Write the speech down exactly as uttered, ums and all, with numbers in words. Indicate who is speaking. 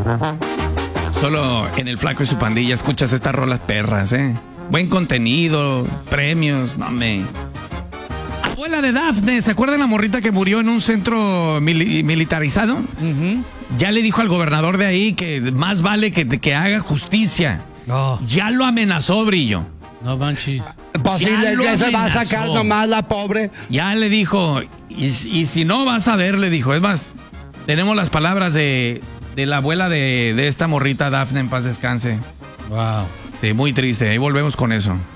Speaker 1: Solo en El Flaco y su Pandilla escuchas estas rolas perras, ¿eh? Buen contenido, premios, no me... Abuela de Dafne, ¿se acuerdan la morrita que murió en un centro mili militarizado?
Speaker 2: Uh-huh.
Speaker 1: Ya le dijo al gobernador de ahí que más vale que, que haga justicia.
Speaker 2: Oh.
Speaker 1: Ya lo amenazó, Brillo.
Speaker 2: No manches.
Speaker 3: Posible que se va a sacar nomás la pobre.
Speaker 1: Ya le dijo, y, y si no vas a ver, le dijo. Es más, tenemos las palabras de, de la abuela de, de esta morrita, Dafne, en paz descanse.
Speaker 2: Wow.
Speaker 1: Sí, muy triste. Ahí volvemos con eso.